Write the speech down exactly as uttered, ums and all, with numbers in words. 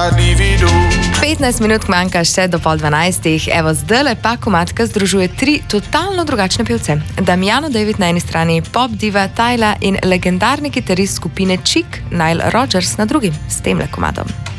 petnajst minut manjka še do pol dvanajstih, evo zdajle pa komadka združuje tri totalno drugačne pevce. Damiano David na eni strani, pop diva Tyla in legendarni kitarist skupine Chic, Nile Rodgers na drugi, s temle komadom.